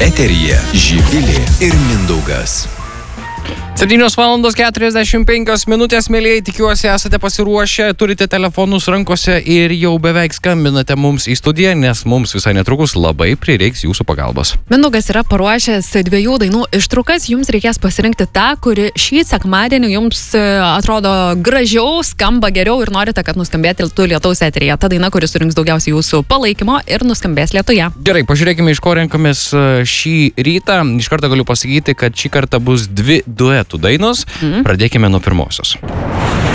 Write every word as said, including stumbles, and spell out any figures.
Eteryje Živilė ir Mindaugas. septynios valandos keturiasdešimt penkios minutės, mėlyjei, tikiuosi esate pasiruošę, turite telefonus rankose ir jau beveik skambinate mums į studiją, nes mums visai netrukus labai prireiks jūsų pagalbos. Mindaugas yra paruošęs dviejų dainų ištraukas, jums reikės pasirinkti tą, kuri šį sekmadienį jums atrodo gražiau, skamba geriau ir norite, kad nuskambėtų Lietaus eteryje. Ta daina, kuri surinks daugiausiai jūsų palaikymo ir nuskambės Lietuje. Gerai, pažiūrėkime, iš ko renkamės šį rytą. Iš karto galiu pasakyti, kad šį kartą bus dvi duetų dainos. Mm. Pradėkime nuo pirmosios.